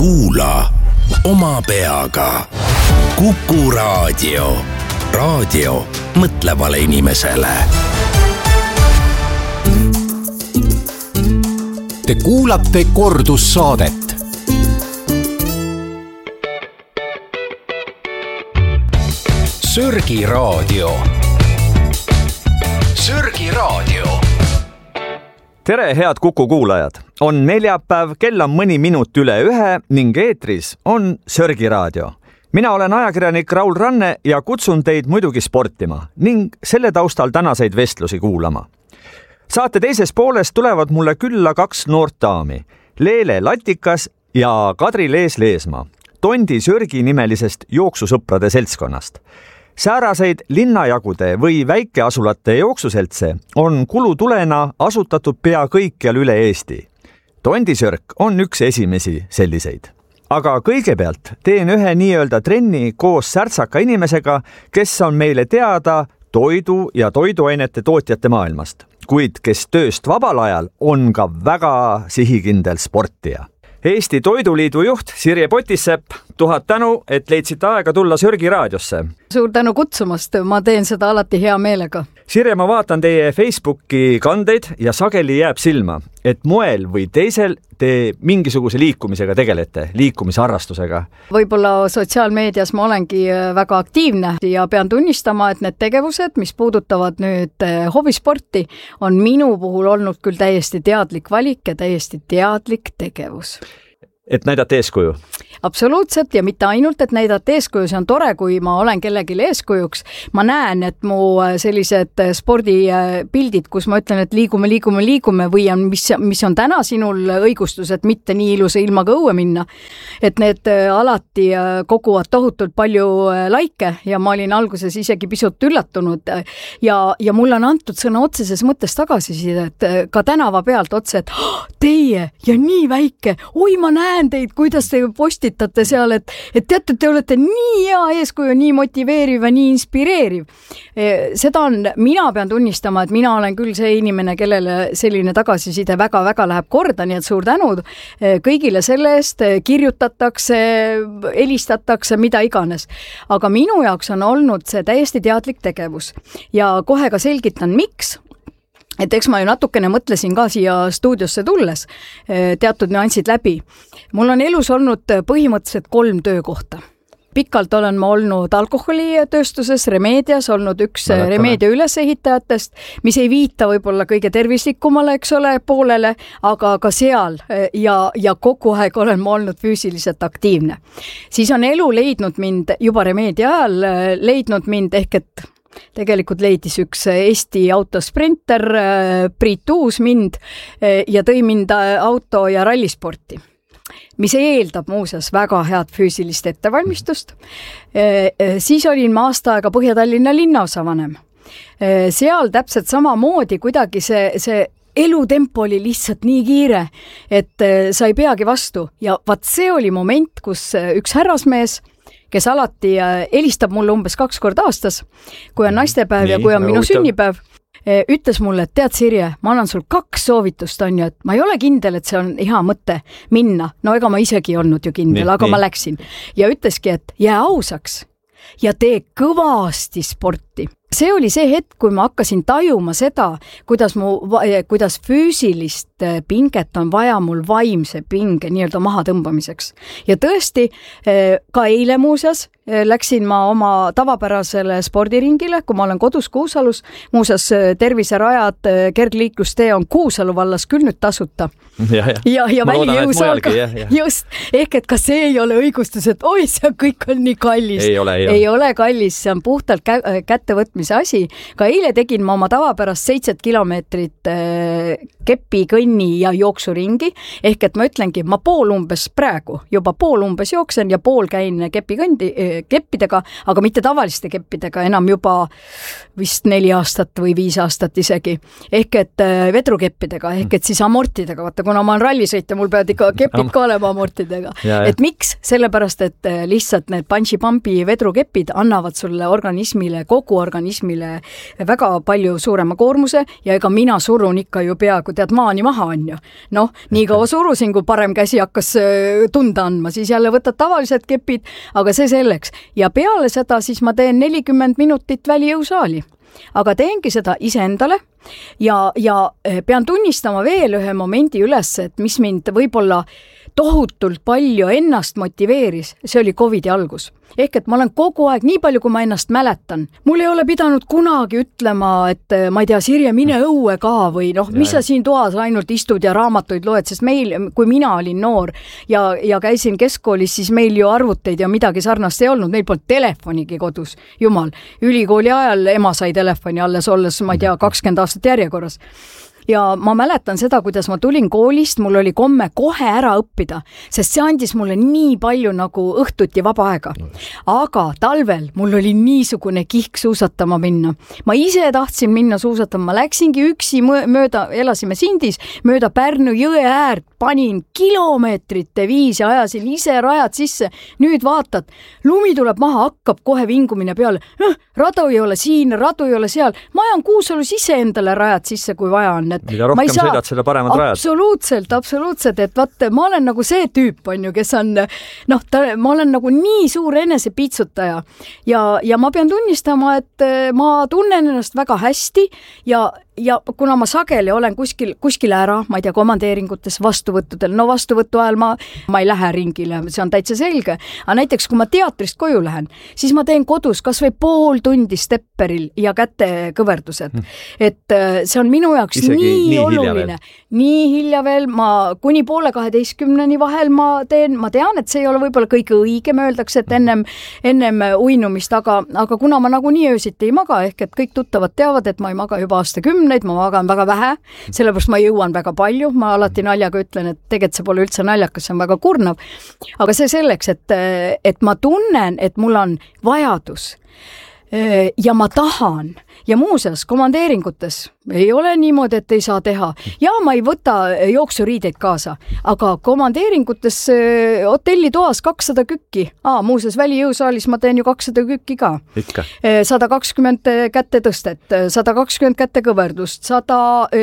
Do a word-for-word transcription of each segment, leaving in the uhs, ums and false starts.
Kuula oma peaga. Kuku Raadio. Raadio mõtlevale inimesele. Te kuulate kordussaadet. Sörgi Raadio. Sörgi Raadio. Tere, head Kuku kuulajad! On neljapäev, kell on mõni minut üle ühe ning eetris on Sörgi Raadio. Mina olen ajakirjanik Raul Ranne ja kutsun teid muidugi sportima ning selle taustal tänaseid vestlusi kuulama. Saate teises pooles tulevad mulle külla kaks noort daami, Leele Latikas ja Kadri Lees-Leesmaa, Tondi Sörgi nimelisest jooksusõprade seltskonnast. Sääraseid linnajagude või väikeasulate jooksuseltse on kulutulena asutatud pea kõikjal üle Eesti. Tondisörk on üks esimesi selliseid. Aga kõigepealt teen ühe nii-öelda trenni koos särtsaka inimesega, kes on meile teada toidu ja toiduainete tootjate maailmast, kuid kes tööst vabal ajal on ka väga sihikindel sportija. Eesti Toiduliidu juht Sirje Potissepp, tuhat tänu, et leidsite aega tulla Sörgi raadiosse. Suur tänu kutsumast, ma teen seda alati hea meelega. Sirje, ma vaatan teie Facebooki kandeid ja sageli jääb silma, et moel või teisel te mingisuguse liikumisega tegelete, liikumisharrastusega. Võib-olla sotsiaalmeedias ma olengi väga aktiivne ja pean tunnistama, et need tegevused, mis puudutavad nüüd hobisporti, on minu puhul olnud küll täiesti teadlik valik ja täiesti teadlik tegevus. Et näidata eeskuju? Absoluutselt, ja mitte ainult, et näidata eeskuju, see on tore, kui ma olen kellelgi eeskujuks. Ma näen, et mu sellised spordipildid, kus ma ütlen, et liigume, liigume, liigume või on, mis, mis on täna sinul õigustus, et mitte nii ilusa ilmaga õue minna. Et need alati koguvad tohutult palju laike ja ma olin alguses isegi pisut üllatunud ja, ja mulle on antud sõna otseses mõttes tagasiside, et ka tänava pealt otse, et oh, teie ja nii väike, oi ma näen teid, kuidas te postitate seal, et, et teate, te olete nii hea eeskuju, nii motiveeriv ja nii inspireeriv. Seda on, mina pean tunnistama, et mina olen küll see inimene, kellele selline tagasiside väga-väga läheb korda, nii et suur tänu kõigile selle eest, kirjutatakse, helistatakse, mida iganes. Aga minu jaoks on olnud see täiesti teadlik tegevus ja kohe ka selgitan, miks. Et eks ma ju natukene mõtlesin ka siia stuudiosse tulles teatud nüansid läbi. Mul on elus olnud põhimõtteliselt kolm töökohta. Pikalt olen ma olnud alkoholitööstuses, Remedias, olnud üks Mäletame. Remedia ülesehitajatest, mis ei viita võib-olla kõige tervislikumale, eks ole, poolele, aga ka seal ja, ja kogu aeg olen ma olnud füüsiliselt aktiivne. Siis on elu leidnud mind juba Remedia ajal, leidnud mind ehk et tegelikult leidis üks Eesti autosprinter, Priit Uus mind ja tõi mind auto- ja rallisporti, mis eeldab muuseas väga head füüsilist ettevalmistust. Siis olin ma aasta aega Põhja-Tallinna linnaosavanem. Seal täpselt samamoodi kuidagi see, see elutempo oli lihtsalt nii kiire, et sa ei peagi vastu. Ja vaat see oli moment, kus üks härrasmees, kes alati helistab mulle umbes kaks korda aastas, kui on naistepäev ja kui on minu sünnipäev, ütles mulle, et tead Sirje, ma annan sul kaks soovitust, on ju, et ma ei ole kindel, et see on hea mõte minna. No ega ma isegi olnud ju kindel, nii, aga nii. Ma läksin. Ja ütleski, et jää ausaks ja tee kõvasti sporti. See oli see hetk, kui ma hakkasin tajuma seda, kuidas, mu, kuidas füüsilist pinget on vaja mul vaimse pinge nii-öelda maha tõmbamiseks. Ja tõesti, ka eile muuseas läksin ma oma tavapärasele spordiringile, kui ma olen kodus Kuusalus. Muuseas, terviserajad, kergliiklustee on Kuusalu vallas küll nüüd tasuta. Ja, ja. ja, ja välijõusaal ka. Ja, ja. Just, ehk et ka see ei ole õigustus, et oi, see kõik on nii kallis. Ei ole, ei, ei ole kallis, see on puhtalt kä- kättevõtmise asi. Ka eile tegin ma oma tavapärast seitset kilomeetrit kepi, kõnni ja jooksuringi, ehk et ma ütlengi, ma pool umbes praegu, juba pool umbes jooksen ja pool käin kepi kõndi, keppidega, aga mitte tavaliste keppidega, enam juba vist neli aastat või viis aastat isegi. Ehk et vedrukeppidega, ehk et siis amortidega. Vaata, kuna ma olen rallisõitja, mul peavad ikka kepid ka olema amortidega. Et miks? Sellepärast, et lihtsalt need Bungee Bumpi vedrukepid annavad sulle organismile, kogu organismile väga palju suurema koormuse ja ega mina surun ikka ju peaaegu tead maani maha on ju. Noh, nii kaua surusin, kui parem käsi hakkas tunda andma, siis jälle võtad tavalised kepid, aga see selleks. Ja peale seda siis ma teen nelikümmend minutit välijõusaali. Aga teengi seda iseendale ja, ja pean tunnistama veel ühe momendi üles, et mis mind võib-olla tohutult palju ennast motiveeris, see oli Covidi algus. Ehk et ma olen kogu aeg, nii palju kui ma ennast mäletan, mul ei ole pidanud kunagi ütlema, et ma ei tea, Sirje, mine õue ka või noh, mis sa siin toas ainult istud ja raamatuid loed, sest meil, kui mina olin noor ja, ja käisin keskkoolis, siis meil ju arvuteid ja midagi sarnast ei olnud, meil polnud telefonigi kodus, jumal. Ülikooli ajal ema sai telefoni alles olles, ma ei tea, kakskümmend aastat järjekorras. Ja ma mäletan seda, kuidas ma tulin koolist, mul oli komme kohe ära õppida, sest see andis mulle nii palju nagu õhtuti vaba aega. Aga talvel mul oli niisugune kihk suusatama minna. Ma ise tahtsin minna suusatama, ma läksingi üksi mööda, elasime Sindis, mööda Pärnu jõe äärt, panin kilomeetrite viis ja ajasin ise rajad sisse. Nüüd vaatad, lumi tuleb maha, hakkab kohe vingumine peale. Noh, radu ei ole siin, radu ei ole seal. Ma ajan Kuusalus ise endale rajad sisse, kui vaja on. Mida rohkem saa, sõidad, seda paremad rajad. Absoluutselt, absoluutselt, et vaata, ma olen nagu see tüüp, on ju, kes on, noh, ta, ma olen nagu nii suur enese piitsutaja ja, ja ma pean tunnistama, et ma tunnen ennast väga hästi ja ja kuna ma sageli olen kuskil, kuskil ära, ma ei tea, komandeeringutes, vastuvõttudel, no vastuvõttu ajal ma, ma ei lähe ringile, see on täitsa selge, aga näiteks kui ma teatrist koju lähen, siis ma teen kodus kas või pool tundi stepperil ja kätekõverdused. Et see on minu jaoks Isegi nii, nii oluline. Nii hilja veel, ma kuni poole kaheteistkümneni vahel ma teen, ma tean, et see ei ole võib-olla kõige õigem, öeldakse, et ennem, ennem uinumist, aga, aga kuna ma nagu nii öösiti ei maga, ehk et kõik tuttavad teavad, et ma ei maga juba aastakümne, neid ma magan väga vähe, sellepärast ma jõuan väga palju, ma alati naljaga ütlen, et tegelikult see pole üldse naljakas, see on väga kurnav, aga see selleks, et, et ma tunnen, et mul on vajadus ja ma tahan ja muuseas komandeeringutes ei ole niimoodi, et ei saa teha. Ja ma ei võta jooksuriideid kaasa, aga komandeeringutes hotellitoas kakssada kükki. Aa, muuseas välijõusaalis ma teen ju kakssada kükki ka. Ikka. sada kakskümmend kätte tõstet, sada kakskümmend kätte kõverdust, sada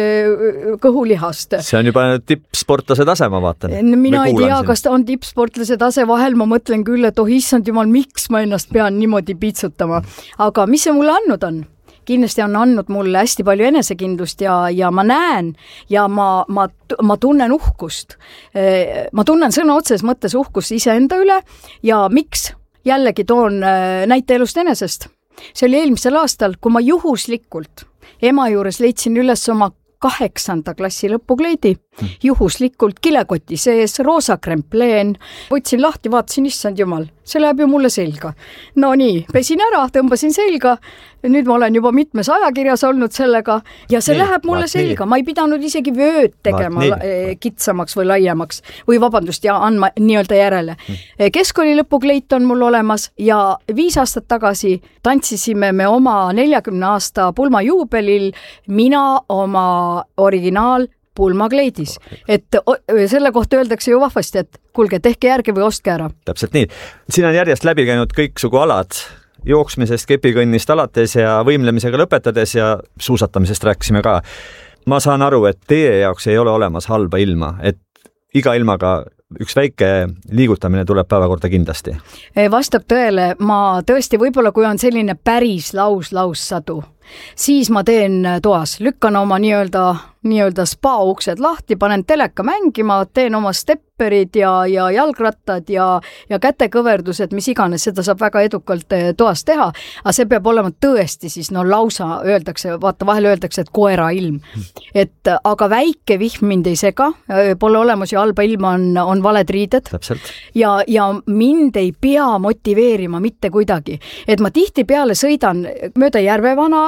kõhulihast. See on juba tippsportlase tase, ma vaatan. Mina ei tea, kas ta on tippsportlase tase, vahel ma mõtlen küll, et oh issand jumal, miks ma ennast pean niimoodi piitsutama. Aga mis see mulle andnud on? Kindlasti on andnud mulle hästi palju enesekindlust ja, ja ma näen ja ma, ma, ma tunnen uhkust. Ma tunnen sõna otses mõttes uhkust iseenda üle ja miks? Jällegi toon näite elust enesest. See oli eelmisel aastal, kui ma juhuslikult ema juures leidsin üles oma kaheksanda klassi lõpukleidi, juhuslikult kilekoti sees, roosa krempleen, võtsin lahti, vaatasin, issand jumal, see läheb ju mulle selga. No nii, pesin ära, tõmbasin selga, nüüd ma olen juba mitmes ajakirjas olnud sellega ja see nii, läheb mulle selga. Nii. Ma ei pidanud isegi vööd tegema vaat, kitsamaks või laiemaks või vabandust ja andma nii-öelda järele. Hmm. Keskkooli lõpukleit on mul olemas ja viis aastat tagasi tantsisime me oma neljakümne aasta pulmajuubelil mina oma originaal pulmakleidis. Et selle kohta öeldakse ju vahvasti, et kuulge, tehke järgi või ostke ära. Täpselt nii. Siin on järjest läbi käinud kõiksugu alad, jooksmisest, kepikõnnist alates ja võimlemisega lõpetades ja suusatamisest rääkisime ka. Ma saan aru, et teie jaoks ei ole olemas halba ilma, et iga ilmaga üks väike liigutamine tuleb päevakorda kindlasti. Vastab tõele, ma tõesti võib-olla, kui on selline päris laus, laus sadu, siis ma teen toas, lükkan oma nii-öelda, nii-öelda spa uksed lahti, panen teleka mängima, teen oma stepperid ja, ja jalgrattad ja, ja kätekõverdused, mis iganes, seda saab väga edukalt toas teha, aga see peab olema tõesti siis, no lausa öeldakse, vaata vahel öeldakse, et koera ilm. Et aga väike vihm mind ei sega, pole olemas ju halba ilma, on, on valed riided. Täpselt. Ja, ja mind ei pea motiveerima mitte kuidagi. Et ma tihti peale sõidan mööda Järvevana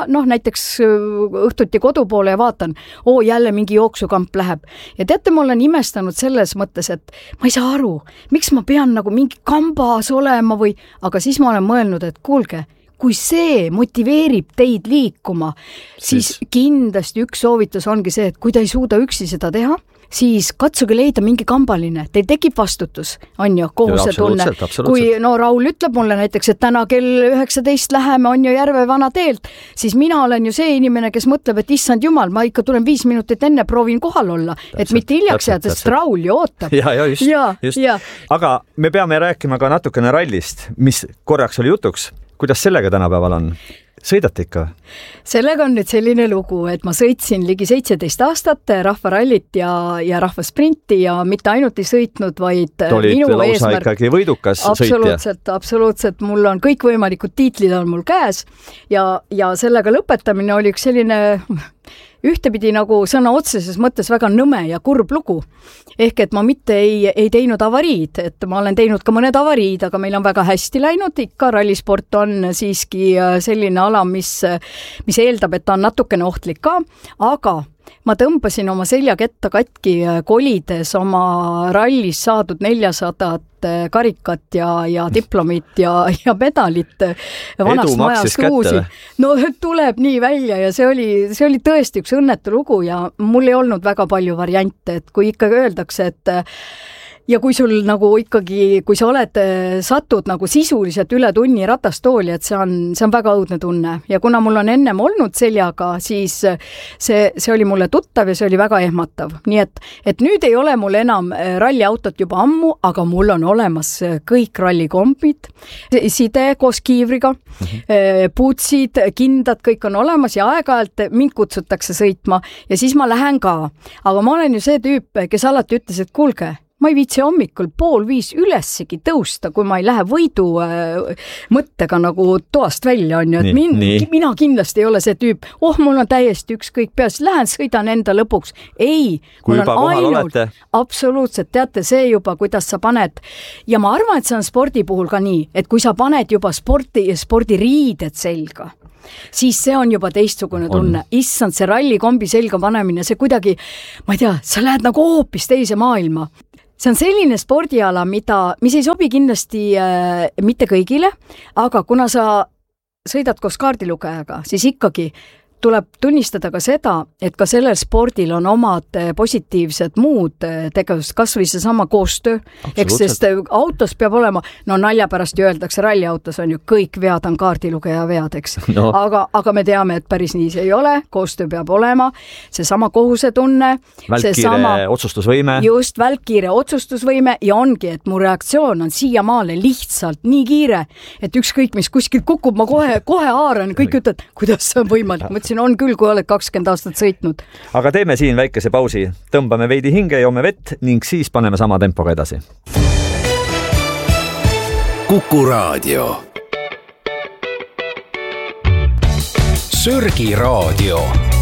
noh, näiteks õhtuti kodu poole ja vaatan, oo, jälle mingi jooksukamp läheb. Ja teate, ma olen imestanud selles mõttes, et ma ei saa aru, miks ma pean nagu mingi kambas olema või, aga siis ma olen mõelnud, et kuulge, kui see motiveerib teid liikuma, siis, siis kindlasti üks soovitus ongi see, et kui ta ei suuda üksi seda teha, siis katsuge leida mingi kambaline, teil tekib vastutus, on ju, kohuse tunne. Kui no Raul ütleb mulle näiteks, et täna kell üheksateist läheme, on ju Järve vana teelt, siis mina olen ju see inimene, kes mõtleb, et issand jumal, ma ikka tulen viis minutit enne, proovin kohal olla, täpselt, et mitte hiljaks jääd, sest Raul ju ootab. Ja, ja, just, ja, just. Ja. Aga me peame rääkima ka natukene rallist, mis korraks oli jutuks. Kuidas sellega tänapäeval on? Sõidate ikka? Sellega on nüüd selline lugu, et ma sõitsin ligi seitseteist aastat rahvarallit ja, ja rahvasprinti ja mitte ainult ei sõitnud, vaid Olid minu lausa eesmärk... ikkagi võidukas absoluutselt, sõitja. Absoluutselt, mul on kõik võimalikud tiitlid on mul käes ja, ja sellega lõpetamine oli üks selline... ühtepidi nagu sõna otseses mõttes väga nõme ja kurb lugu. Ehk et ma mitte ei, ei teinud avariid, et ma olen teinud ka mõned avariid, aga meil on väga hästi läinud. Ikka rallisport on siiski selline ala, mis, mis eeldab, et ta on natukene ohtlik ka, aga ma tõmbasin oma seljaketta katki kolides oma rallis saadud neljasadat karikat ja, ja diplomit ja, ja medalit vanast majast uusi. No tuleb nii välja ja see oli, see oli tõesti üks õnnetu lugu ja mul ei olnud väga palju variante, et kui ikkagi öeldakse, et ja kui sul nagu ikkagi, kui sa oled, satud nagu sisuliselt üle tunni ratastooli, et see on, see on väga õudne tunne. Ja kuna mul on ennem olnud seljaga, siis see, see oli mulle tuttav ja see oli väga ehmatav. Nii et, et nüüd ei ole mul enam ralliautot juba ammu, aga mul on olemas kõik rallikombid, side koos kiivriga, mm-hmm. puutsid, kindad, kõik on olemas ja aeg-ajalt mind kutsutakse sõitma ja siis ma lähen ka. Aga ma olen ju see tüüp, kes alati ütles, et kuulge, ma ei viitsi hommikul pool viis ülessegi tõusta, kui ma ei lähe võidu äh, mõttega nagu toast välja, on ju, et min, mina kindlasti ei ole see tüüp, oh, mul on täiesti ükskõik peas, lähen, sõidan enda lõpuks. Ei, kui mul on ainult, absoluutselt, teate, see juba, kuidas sa paned, ja ma arvan, et see on spordi puhul ka nii, et kui sa paned juba spordi, spordiriided selga, siis see on juba teistsugune tunne. Issand, see rallikombi selga panemine, see kuidagi, ma ei tea, sa lähed nagu hoopis teise maailma. See on selline spordiala, mida, mis ei sobi kindlasti äh, mitte kõigile, aga kuna sa sõidad koos kaardilugejaga, siis ikkagi tuleb tunnistada ka seda, et ka sellel spordil on omad positiivsed muud tegevust, kas või see sama koostöö, eks sest autos peab olema, no nalja pärast ju öeldakse, ralliautos on ju kõik vead on kaardilugeja vead, eks. No. Aga, aga me teame, et päris nii see ei ole, koostöö peab olema, see sama kohusetunne, välkkiire sama, otsustusvõime. Just, välkkiire otsustusvõime ja ongi, et mu reaktsioon on siiamaale lihtsalt nii kiire, et ükskõik, mis kuskil kukub, ma kohe, kohe haaran, kõik ütlevad, kuidas see on võimalik, mõtlesin, on küll, kui oled kakskümmend aastat sõitnud. Aga teeme siin väikese pausi, tõmbame veidi hinge, joome vett ning siis paneme sama tempoga edasi. Kuku Raadio. Sörgi Raadio.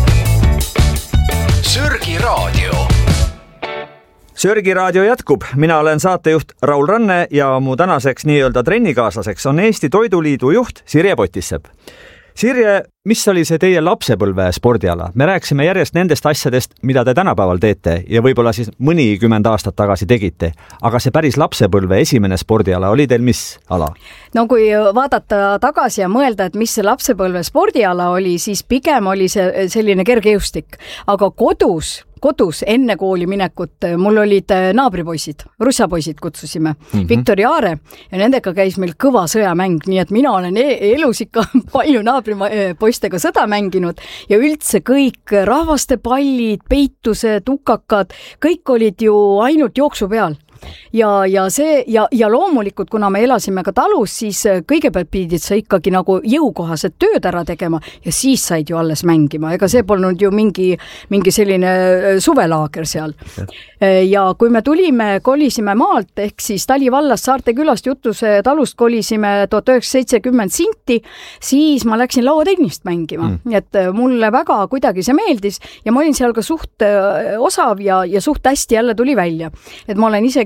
Sörgi Raadio. Sörgi Raadio jätkub. Mina olen saatejuht Raul Ranne ja mu tänaseks nii-öelda trennikaaslaseks on Eesti Toiduliidu juht Sirje Potissepp. Sirje, mis oli see teie lapsepõlve spordiala? Me rääksime järjest nendest asjadest, mida te tänapäeval teete ja võib-olla siis mõnikümmend aastat tagasi tegite. Aga see päris lapsepõlve esimene spordiala oli teil mis ala? No kui vaadata tagasi ja mõelda, et mis see lapsepõlve spordiala oli, siis pigem oli see selline kergejõustik. Aga kodus kodus enne kooli minekut, mul olid naabripoisid, russapoisid kutsusime, mm-hmm. Viktor ja Aare ja nendega käis meil kõva sõjamäng, nii et mina olen elus ikka palju naabripoistega sõda mänginud ja üldse kõik rahvastepallid, peitused, ukakad, kõik olid ju ainult jooksu peal. Ja, ja see ja, ja loomulikult, kuna me elasime ka talus, siis kõigepealt pidid sa ikkagi nagu jõukohased tööd ära tegema ja siis said ju alles mängima. Ega see polnud ju mingi, mingi selline suvelaager seal. Ja kui me tulime, kolisime maalt, ehk siis Talivallast Saarte külast Jutuse talust kolisime tuhat üheksasada seitsekümmend Sinti, siis ma läksin lauatennist mängima. Mm. Et mulle väga kuidagi see meeldis ja ma olin seal ka suht osav ja, ja suht hästi jälle tuli välja. Et ma olen isegi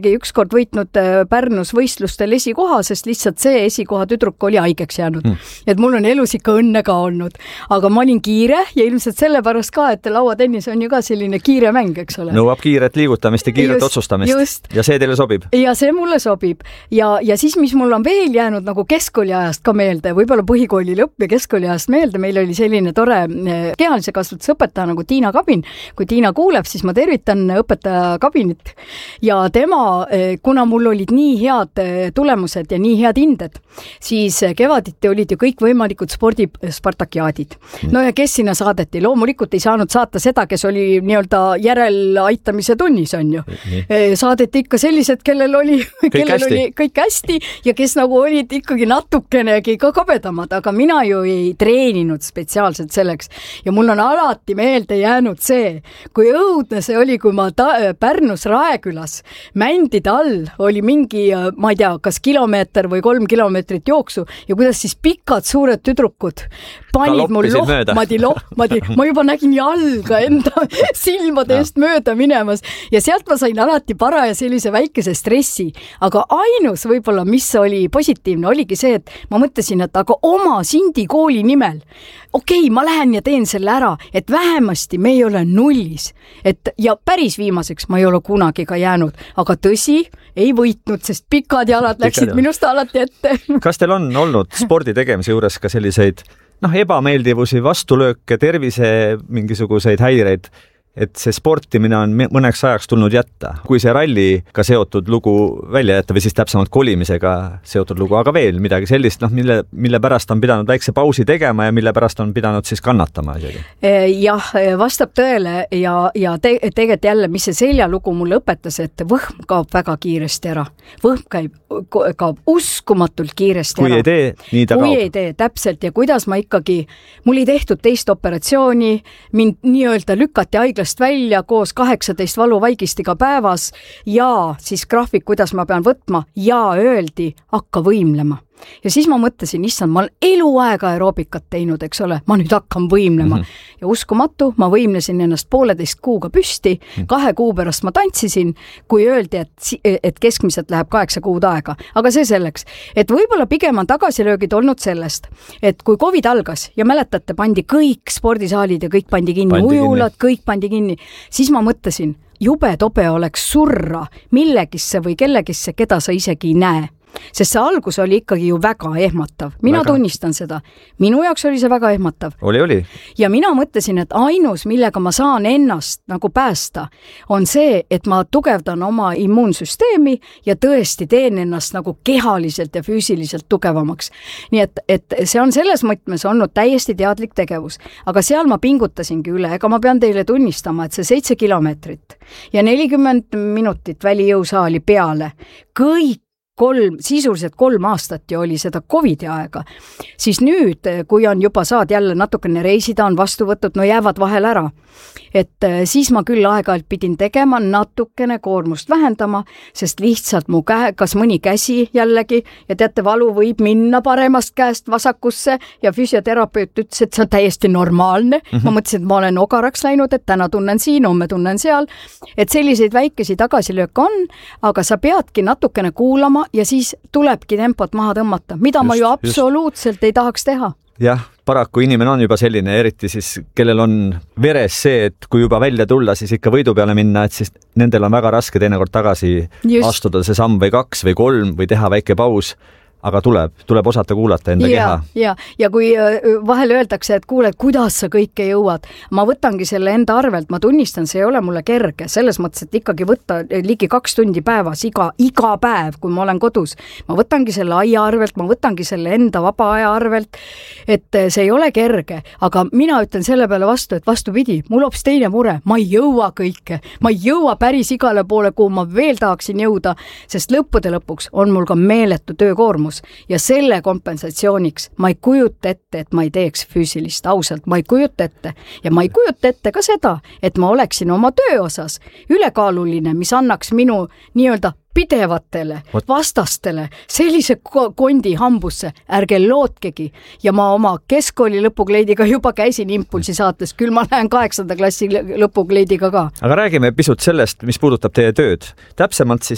isegi ükskord võitnud Pärnus võistlustel esikoha, sest lihtsalt see esikoha tüdruk oli haigeks jäänud. Mm. Et mul on elus ikka õnne ka olnud. Aga ma olin kiire ja ilmselt sellepärast ka, et lauatennis on ju ka selline kiire mäng, eks ole. Nõuab kiiret liigutamist ja kiiret just, otsustamist. Just. Ja see teile sobib? Ja see mulle sobib. Ja, ja siis, mis mul on veel jäänud nagu keskkooli ajast ka meelde, võib-olla põhikooli lõpp ja keskkooli ajast meelde, meil oli selline tore kehalise kasvatuse õpetaja nagu Tiina Kabin. Kui Tiina kuuleb, siis ma tervitan õpetaja Kabinit. Ja tema, kuna mul olid nii head tulemused ja nii head hinded, siis kevaditi olid ju kõik võimalikud spordispartakiaadid. No ja kes sinna saadeti? Loomulikult ei saanud saata seda, kes oli nii-öelda järelaitamise tunnis, on ju. Nii. Saadeti ikka sellised, kellel oli kõik, kellel hästi. oli kõik hästi ja kes nagu olid ikkagi natukenegi ka kabedamad, aga mina ju ei treeninud spetsiaalselt selleks. Ja mul on alati meelde jäänud see, kui õudne see oli, kui ma ta- Pärnus Raekülas mändide all oli mingi, ma ei tea, kas kilomeeter või kolm kilomeetrit jooksu ja kuidas siis pikad suured tüdrukud panid mul lohmadi, lohmadi, ma juba nägin jalga enda silmade eest mööda minemas ja sealt ma sain alati paraja sellise väikese stressi, aga ainus võib-olla, mis oli positiivne, oligi see, et ma mõtlesin, et aga oma Sindi kooli nimel, okei, okay, ma lähen ja teen selle ära, et vähemasti me ei ole nullis. Et, ja päris viimaseks ma ei ole kunagi ka jäänud, aga tõsi, ei võitnud, sest pikad jalad läksid pikad minust alati ette. Kas teil on olnud spordi tegemise juures ka selliseid noh, ebameeldivusi, vastulööke, tervise mingisuguseid häireid, et see sportimine on mõneks ajaks tulnud jätta. Kui see ralliga seotud lugu välja jätta või siis täpsemalt kolimisega seotud lugu, aga veel midagi sellist, noh, mille, mille pärast on pidanud väikse pausi tegema ja mille pärast on pidanud siis kannatama isegi. Jah, vastab tõele ja, ja te, tegelikult jälle, mis see seljalugu mulle õpetas, et võhm kaob väga kiiresti ära. Võhm käib, kaob uskumatult kiiresti kui ära. Kui ei tee, nii ta kui kaob. Kui ei tee, täpselt. Ja kuidas ma ikkagi, mul ei tehtud teist operatsiooni, mind nii-öelda lükati haigla välja koos kaheksateist valuvaigistiga päevas ja siis graafik, kuidas ma pean võtma ja öeldi, hakka võimlema. Ja siis ma mõtlesin, issand, ma olen eluaega aeroobikat teinud, eks ole, ma nüüd hakkan võimlema. Mm-hmm. Ja uskumatu, ma võimlesin ennast pooleteist kuuga püsti, kahe kuu pärast ma tantsisin, kui öeldi, et, et keskmiselt läheb kaheksa kuud aega. Aga see selleks, et võib-olla pigem on tagasilöögid olnud sellest, et kui COVID algas ja mäletate, pandi kõik spordisaalid ja kõik pandi kinni, pandi ujulad, kinni. kõik pandi kinni, siis ma mõtlesin, jube tobe oleks surra millegisse või kellegisse, keda sa isegi ei näe. Sest see algus oli ikkagi ju väga ehmatav. Mina väga. tunnistan seda. Minu jaoks oli see väga ehmatav. Oli, oli. Ja mina mõtlesin, et ainus, millega ma saan ennast nagu päästa, on see, et ma tugevdan oma immuunsüsteemi ja tõesti teen ennast nagu kehaliselt ja füüsiliselt tugevamaks. Nii et, et see on selles mõtmes olnud täiesti teadlik tegevus. Aga seal ma pingutasingi üle. Ega ma pean teile tunnistama, et see seitse kilomeetrit ja nelikümmend minutit välijõusaali peale, kõik kolm, sisuliselt kolm aastat ju oli seda Covidi aega, siis nüüd, kui on juba saad jälle natukene reisida, on vastu võtud, no jäävad vahel ära. Et siis ma küll aeg-ajalt pidin tegema, natukene koormust vähendama, sest lihtsalt mu käe, kas mõni käsi jällegi, ja teate, valu võib minna paremast käest vasakusse ja füsioterapeut ütles, et see on täiesti normaalne. Mm-hmm. Ma mõtlesin, et ma olen ogaraks läinud, et täna tunnen siin, homme tunnen seal. Et selliseid väikesi tagasilööke on, aga sa peadki natukene kuulama ja siis tulebki tempot maha tõmmata, mida just, ma ju absoluutselt just. ei tahaks teha. Jah, paraku inimene on juba selline, eriti siis, kellel on veres see, et kui juba välja tulla, siis ikka võidu peale minna, et siis nendel on väga raske teinekord tagasi just. astuda see samm või kaks või kolm või teha väike paus. Aga tuleb, tuleb osata kuulata enda ja, keha. Ja, ja kui vahel öeldakse, et kuule, kuidas sa kõike jõuad, ma võtangi selle enda arvelt, ma tunnistan, see ei ole mulle kerge, selles mõttes, et ikkagi võtta ligi kaks tundi päevas, iga, iga päev, kui ma olen kodus. Ma võtangi selle aia arvelt, ma võtangi selle enda vaba aja arvelt, et see ei ole kerge, aga mina ütlen selle peale vastu, et vastupidi, mul hoopis teine mure, ma ei jõua kõike, ma ei jõua päris igale poole, kuhu ma veel tahaksin jõuda, sest lõppude lõpuks on mul ka meeletu töökoormus. Ja selle kompensatsiooniks ma ei kujuta ette, et ma ei teeks füüsilist ausalt, ma ei kujuta ette ja ma ei kujuta ette ka seda, et ma oleksin oma töö osas ülekaaluline, mis annaks minu nii-öelda pidevatele vastastele sellise kondi hambusse, ärge lootkegi ja ma oma keskkooli lõpukleidiga juba käisin Impulsi saates, küll ma lähen kaheksanda klassi lõpukleidiga ka. Aga räägime pisut sellest, mis puudutab teie tööd. Täpsemalt siis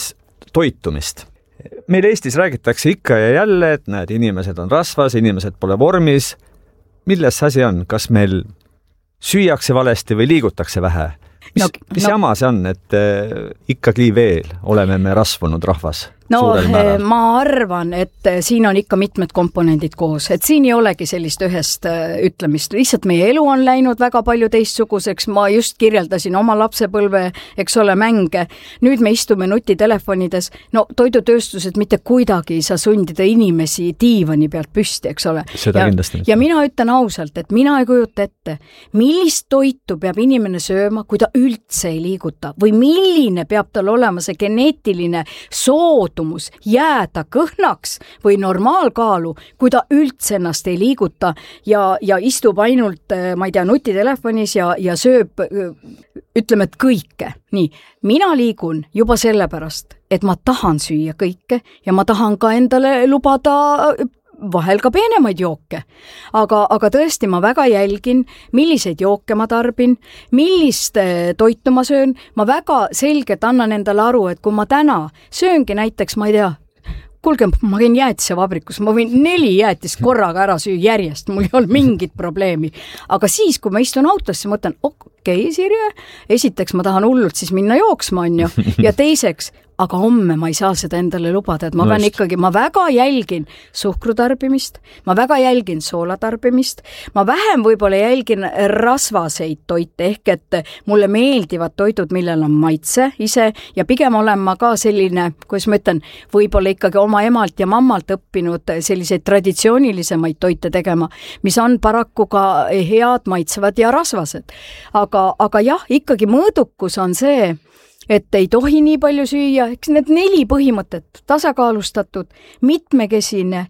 toitumist. Meil Eestis räägitakse ikka ja jälle, et näed, inimesed on rasvas, inimesed pole vormis. Milles asi on? Kas meil süüakse valesti või liigutakse vähe? Mis, no, mis no, jama see on, et äh, ikkagi veel oleme me rasvunud rahvas? No ma arvan, et siin on ikka mitmed komponendid koos, et siin ei olegi sellist ühest ütlemist, lihtsalt meie elu on läinud väga palju teistsuguseks, ma just kirjeldasin oma lapsepõlve, eks ole, mänge, nüüd me istume nutitelefonides, no toidutööstused mitte kuidagi ei saa sundida inimesi diivani pealt püsti, eks ole. Seda ja, kindlasti. Ja mina ütlen ausalt, et mina ei kujuta ette, millist toitu peab inimene sööma, kui ta üldse ei liiguta või milline peab tal olema see geneetiline sood jääda kõhnaks või normaalkaalu, kui ta üldse ennast ei liiguta ja, ja istub ainult, ma ei tea, nutitelefonis ja, ja sööb, ütleme, et kõike. Nii, mina liigun juba sellepärast, et ma tahan süüa kõike ja ma tahan ka endale lubada vahel ka peenemaid jooke. Aga, aga tõesti ma väga jälgin, milliseid jooke ma tarbin, millist toitu ma söön. Ma väga selgelt annan endale aru, et kui ma täna sööngi näiteks, ma ei tea, kuulge, ma käin jäätise vabrikus, ma võin neli jäätist korraga ära süü järjest, mul ei ole mingit probleemi. Aga siis, kui ma istun autosse, mõtlen, okei, okay, Sirje, esiteks ma tahan hullult siis minna jooksma, on ju, ja teiseks, aga homme ma ei saa seda endale lubada, et ma no pean ikkagi, ma väga jälgin suhkrutarbimist, ma väga jälgin soolatarbimist, ma vähem võib-olla jälgin rasvaseid toite, ehk et mulle meeldivad toidud, millel on maitse ise ja pigem olen ma ka selline, kuidas ma ütlen, võib-olla ikkagi oma emalt ja mammalt õppinud selliseid traditsioonilisemaid toite tegema, mis on paraku ka head, maitsevad ja rasvased. Aga, aga jah, ikkagi mõõdukus on see, et ei tohi nii palju süüa, eks need neli põhimõtet, tasakaalustatud, mitmekesine,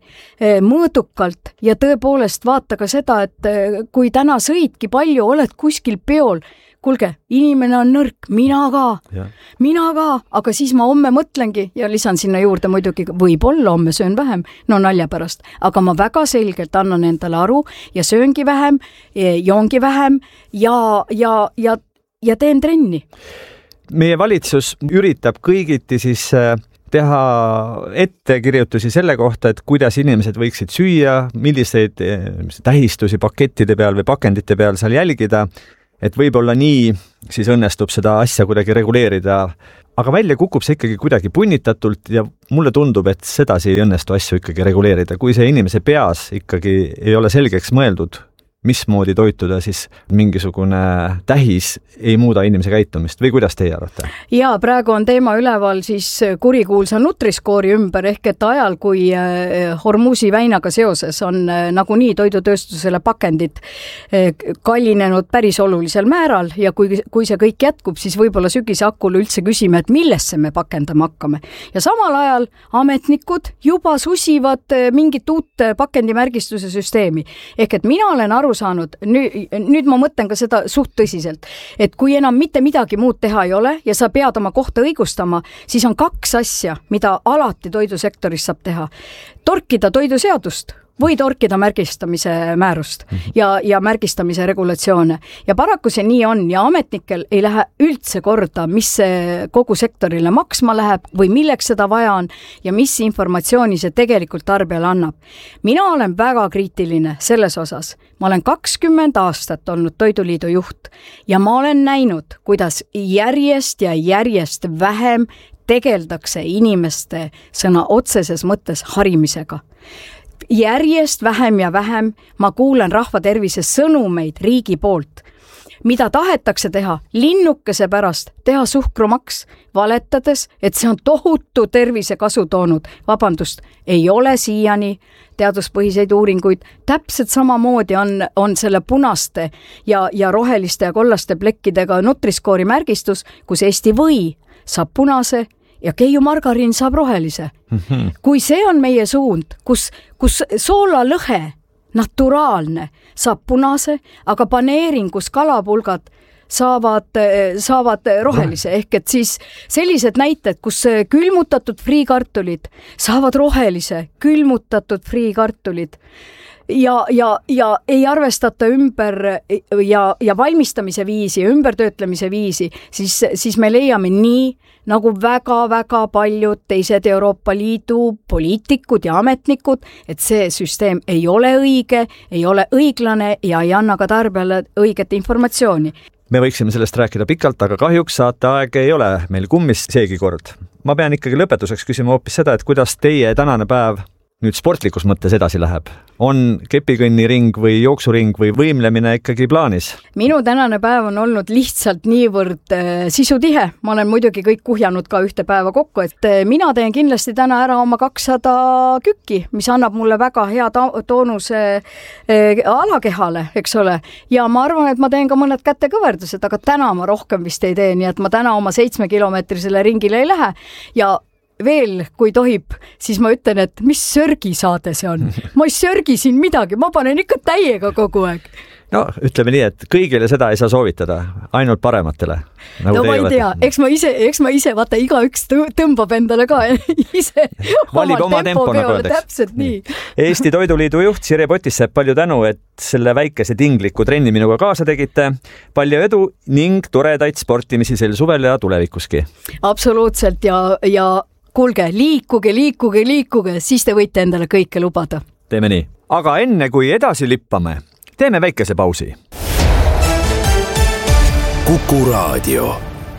mõõdukalt ja tõepoolest vaata ka seda, et kui täna sõidki palju, oled kuskil peol, kuulge, inimene on nõrk, mina ka, ja. mina ka, aga siis ma homme mõtlengi ja lisan sinna juurde muidugi, võib-olla homme söön vähem, no nalja pärast, aga ma väga selgelt annan endale aru ja sööngi vähem, joongi vähem ja, ja, ja, ja teen trenni. Meie valitsus üritab kõigiti siis teha ettekirjutusi selle kohta, et kuidas inimesed võiksid süüa, milliseid tähistusi pakettide peal või pakendite peal seal jälgida, et võib-olla nii siis õnnestub seda asja kuidagi reguleerida. Aga välja kukub see ikkagi kuidagi punnitatult ja mulle tundub, et sedasi ei õnnestu asju ikkagi reguleerida. Kui see inimese peas ikkagi ei ole selgeks mõeldud, mismoodi toituda, siis mingisugune tähis ei muuda inimese käitumist või kuidas teie arvate? Ja praegu on teema üleval siis kurikuulsa Nutriskoori ümber, ehk et ajal, kui Hormuzi väinaga seoses on nagunii toidutööstusele pakendid kallinenud päris olulisel määral ja kui, kui see kõik jätkub, siis võib-olla sügise hakul üldse küsime, et millesse me pakendama hakkame. Ja samal ajal ametnikud juba susivad mingit uut pakendimärgistuse süsteemi. Ehk et mina olen aru saanud, nüüd, nüüd ma mõtlen ka seda suht tõsiselt, et kui enam mitte midagi muud teha ei ole ja sa pead oma kohta õigustama, siis on kaks asja, mida alati toidusektoris saab teha. Torkida toiduseadust või torkida märgistamise määrust ja, ja märgistamise regulatsioone. Ja paraku see nii on ja ametnikel ei lähe üldse korda, mis see kogu sektorile maksma läheb või milleks seda vaja on ja mis informatsiooni see tegelikult tarbijale annab. Mina olen väga kriitiline selles osas. Ma olen kakskümmend aastat olnud Toiduliidu juht ja ma olen näinud, kuidas järjest ja järjest vähem tegeldakse inimeste sõna otseses mõttes harimisega. Järjest vähem ja vähem ma kuulen rahvatervise sõnumeid riigi poolt, mida tahetakse teha linnukese pärast, teha suhkrumaks, valetades, et see on tohutu tervisekasu toonud. Vabandust, ei ole siiani teaduspõhiseid uuringuid. Täpselt samamoodi on, on selle punaste ja, ja roheliste ja kollaste plekkidega Nutriskoori märgistus, kus Eesti või saab punase ja Keiu margariin saab rohelise. Mm-hmm. Kui see on meie suund, kus, kus soolalõhe, naturaalne, saab punase, aga paneeringus kalapulgad saavad, saavad rohelise. Ehk et siis sellised näited, kus külmutatud friikartulid saavad rohelise, külmutatud friikartulid. ja, ja, ja ei arvestata ümber ja, ja valmistamise viisi, ümbertöötlemise viisi, siis, siis me leiame nii, nagu väga-väga paljud teised Euroopa Liidu poliitikud ja ametnikud, et see süsteem ei ole õige, ei ole õiglane ja ei anna ka tarbijale õiget informatsiooni. Me võiksime sellest rääkida pikalt, aga kahjuks saateaeg ei ole meil kummis seegi kord. Ma pean ikkagi lõpetuseks küsima hoopis seda, et kuidas teie tänane päev nüüd sportlikus mõttes edasi läheb? On kepikõnniring või jooksuring või võimlemine ikkagi plaanis? Minu tänane päev on olnud lihtsalt niivõrd äh, sisutihe. Ma olen muidugi kõik kuhjanud ka ühte päeva kokku, et äh, mina teen kindlasti täna ära oma kakssada kükki, mis annab mulle väga hea ta- toonuse äh, alakehale, eks ole. Ja ma arvan, et ma teen ka mõned kätekõverdused, aga täna ma rohkem vist ei tee, nii et ma täna oma seitsme kilomeetrisele ringile ei lähe ja veel, kui tohib, siis ma ütlen, et mis sörgisaade see on. Ma ei sörgi siin midagi, ma panen ikka täiega kogu aeg. No, ütleme nii, et kõigile seda ei saa soovitada, ainult parematele. Nagu no ma ei tea, eks ma ise, eks ma ise, vaata, iga üks tõmbab endale ka ise valib oma tempo, nagu öeldakse. Täpselt nii. Eesti Toiduliidu juht Sirje Potissepp, palju tänu, et selle väikese tingliku trenni minuga kaasa tegite. Palju edu ning toredaid sportimisi sel suvel ja tulevikuski. Absoluutselt ja, ja kuulge, liikuge, liikuge, liikuge, siis te võite endale kõike lubada. Teeme nii. Aga enne kui edasi lippame, teeme väikese pausi. Kuku Raadio.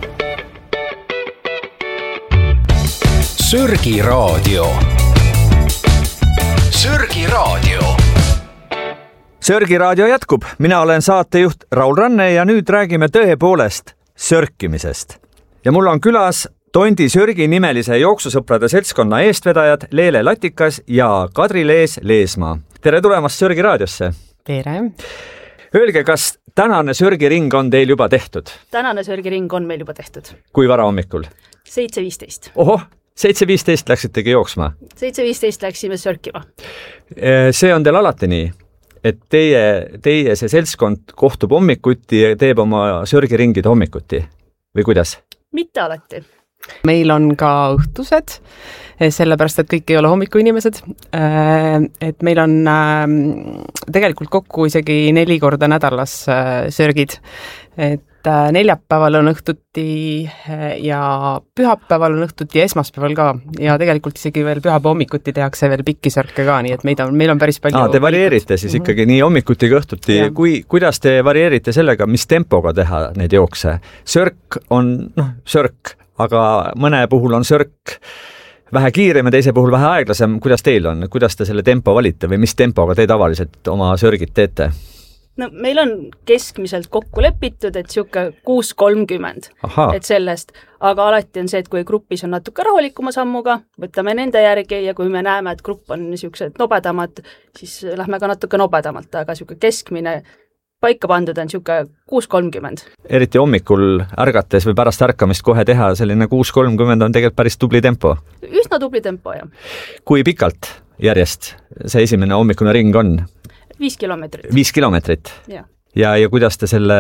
Sörgi Raadio. Sörgi Raadio. Sörgi Raadio jätkub. Mina olen saatejuht Raul Ranne ja nüüd räägime tõepoolest sörkimisest. Ja mul on külas Tondi Sörgi nimelise jooksusõprade seltskonna eestvedajad Leele Latikas ja Kadri Lees Leesmaa. Tere tulemast Sörgi Raadiosse. Tere. Öelge, kas tänane Sörgiring on teil juba tehtud? Tänane Sörgiring on meil juba tehtud. Kui vara hommikul? seitse viisteist. Ohoh, seitse viisteist läksitegi jooksma? seitse viisteist läksime sörkima. See on teil alati nii, et teie, teie see seltskond kohtub hommikuti ja teeb oma Sörgiringid hommikuti? Või kuidas? Mitte alati. Meil on ka õhtused, sellepärast, et kõik ei ole hommikuinimesed. Et meil on tegelikult kokku isegi neli korda nädalas sörgid. Et neljapäeval on õhtuti ja pühapäeval on õhtuti ja esmaspäeval ka. Ja tegelikult isegi veel pühapäeva hommikuti tehakse veel pikki sörke ka, nii et meid on, meil on päris palju. Aa, te varieerite siis ikkagi nii hommikuti kui õhtuti. Kui, kuidas te varieerite sellega, mis tempoga teha neid jookse? Sörk on, noh, sörk. Aga mõne puhul on sörk vähe kiirem ja teise puhul vähe aeglasem. Kuidas teil on? Kuidas te selle tempo valite või mis tempoga te tavaliselt oma sörgid teete? No meil on keskmiselt kokku lepitud, et siuke kuus kolmkümmend, et sellest, aga alati on see, et kui grupis on natuke rahulikuma sammuga, võtame nende järgi ja kui me näeme, et grupp on siuksed nobedamad, siis lähme ka natuke nobedamalt, aga siuke keskmine paika pandud on siuke kuus kolmkümmend. Eriti hommikul ärgates või pärast ärkamist kohe teha, selline kuus kolmkümmend on tegelikult päris tubli tempo. Üsna tubli tempo, jah. Kui pikalt järjest see esimene hommikune ring on? Viis kilomeetrit. Viis kilomeetrit? Ja. Ja, ja kuidas te selle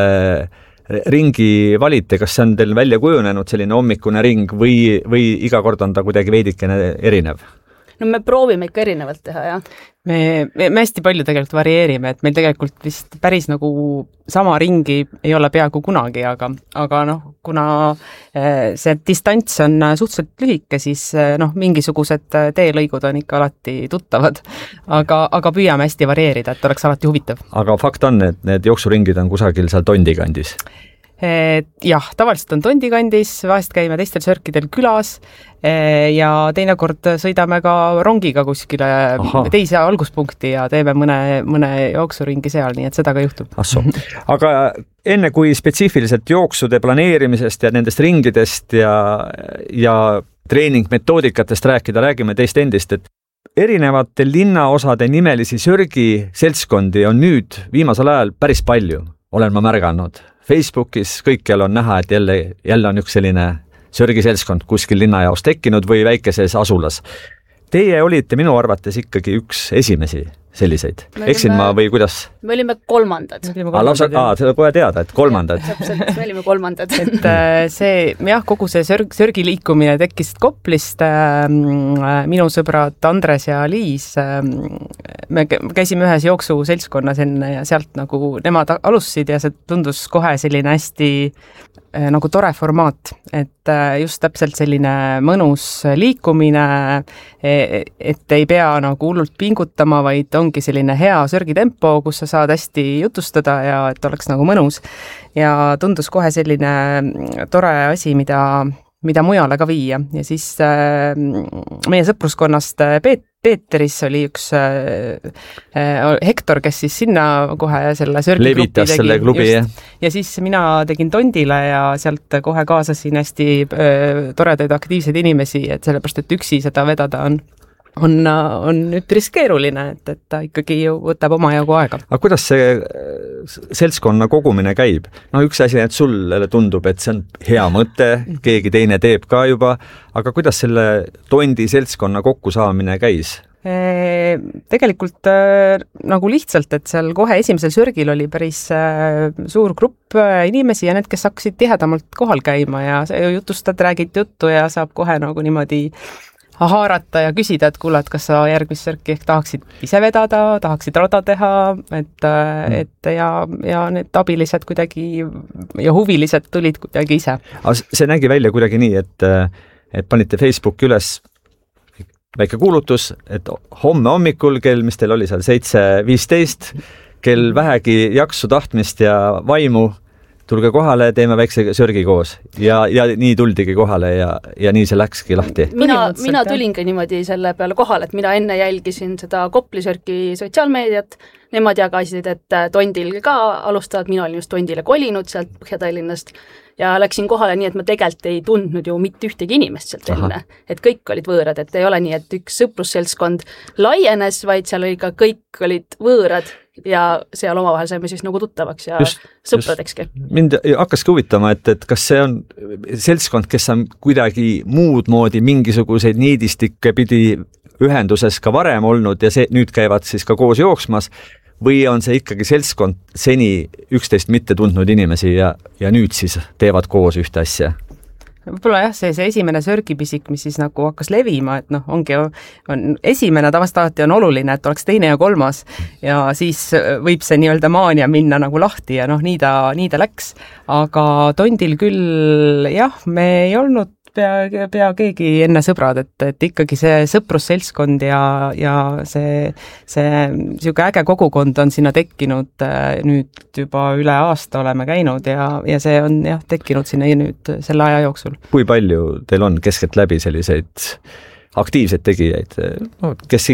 ringi valite? Kas see on teil välja kujunenud selline hommikune ring või, või iga kord on ta kuidagi veidikene erinev? No me proovime ikka erinevalt teha, jah. Me, me, me hästi palju tegelikult varieerime, et meil tegelikult vist päris nagu sama ringi ei ole peaaegu kunagi, aga, aga noh, kuna see distants on suhteliselt lühike, siis noh, mingisugused teelõigud on ikka alati tuttavad, aga, aga püüame hästi varieerida, et oleks alati huvitav. Aga fakt on, et need jooksuringid on kusagil seal Tondi kandis? Et jah, tavaliselt on Tondi kandis, vahest käime teistel sörkidel külas ja teinekord sõidame ka rongiga kuskile Aha. teise alguspunkti ja teeme mõne, mõne jooksuringi seal, nii et seda ka juhtub. Asso. Aga enne kui spetsiifiliselt jooksude planeerimisest ja nendest ringidest ja, ja treeningmetoodikatest rääkida, räägime teist endist, et erinevate linnaosade nimelisi sörgi seltskondi on nüüd viimasel ajal päris palju, olen ma märganud. Facebookis kõikjal on näha, et jälle, jälle on üks selline sörgiseltskond kuskil linna jaoks tekkinud või väikeses asulas. Teie olite minu arvates ikkagi üks esimesi selliseid. Eksin ma või kuidas? me olime kolmandad. Aa, lausa, aa, seda kohe teada, et kolmandad. Täpselt, me olime kolmandad. et see, jah, kogu see sörg, sörgi liikumine tekkis Koplist. Minu sõbrad Andres ja Liis, me käisime ühes jooksuseltskonnas enne ja sealt nagu nemad alustasid ja see tundus kohe selline hästi nagu tore formaat, et just täpselt selline mõnus liikumine, et ei pea nagu hullult pingutama, vaid ongi selline hea sörgitempo, kus sa saad hästi jutustada ja et oleks nagu mõnus. Ja tundus kohe selline tore asi, mida, mida mujale ka viia. Ja siis äh, meie sõpruskonnast Peet, Peeteris oli üks äh, Hektor, kes siis sinna kohe selle sörgiklubi levitas tegi. Selle klubi, jah. Ja siis mina tegin Tondile ja sealt kohe kaasasin hästi äh, toredaid aktiivseid inimesi, et sellepärast, et üksi seda vedada on on, on üpris keeruline, et, et ta ikkagi ju võtab oma jagu aega. Aga kuidas see seltskonna kogumine käib? No üks asi, et sulle tundub, et see on hea mõte, keegi teine teeb ka juba, aga kuidas selle Tondi seltskonna kokkusaamine käis? E, tegelikult äh, nagu lihtsalt, et seal kohe esimesel sörgil oli päris äh, suur grupp äh, inimesi ja need, kes hakkasid tihedamalt kohal käima ja jutustad, räägid juttu ja saab kohe nagu niimoodi haarata ja küsida, et kuule, et kas sa järgmist sörki ehk tahaksid ise vedada, tahaksid rada teha, et, mm. et ja, ja need abilised kuidagi ja huvilised tulid kuidagi ise. Aga see nägi välja kuidagi nii, et, et panite Facebooki üles väike kuulutus, et homme hommikul kell, mis teil oli seal seitse viisteist, kell vähegi jaksu tahtmist ja vaimu, tulge kohale, teeme väikse sörgi koos. Ja, ja nii tuldigi kohale ja, ja nii see läkski lahti. Mina, mina tulingi niimoodi selle peale kohale, et mina enne jälgisin seda Koplisörki sotsiaalmeediat. Nemad jagasid, et Tondil ka alustavad, mina olin just Tondile kolinud sealt Põhja-Tallinnast ja läksin kohale nii, et ma tegelikult ei tundnud ju mitte ühtegi inimest sealt enne. Et kõik olid võõrad, et ei ole nii, et üks sõprusseltskond laienes, vaid seal oli ka kõik olid võõrad ja seal omavahel saime siis nagu tuttavaks ja just, sõpradekski. Just. Mind hakkaski huvitama, et, et kas see on seltskond, kes on kuidagi muud moodi mingisuguseid niidistikke pidi ühenduses ka varem olnud ja see, nüüd käivad siis ka koos jooksmas või on see ikkagi seltskond seni üksteist mitte tundnud inimesi ja, ja nüüd siis teevad koos ühte asja? Võib-olla jah, see, see esimene sörgipisik, mis siis nagu hakkas levima, et noh, ongi on, esimene tavast alati on oluline, et oleks teine ja kolmas ja siis võib see nii-öelda maania minna nagu lahti ja noh, nii ta, nii ta läks. Aga Tondil küll jah, me ei olnud pea, pea keegi enne sõbrad, et, et ikkagi see sõprusseltskond ja, ja see, see siuke äge kogukond on sinna tekkinud nüüd juba üle aasta oleme käinud ja, ja see on jah, tekkinud sinna nüüd selle aja jooksul. Kui palju teil on keskelt läbi selliseid aktiivseid tegijaid, no, kes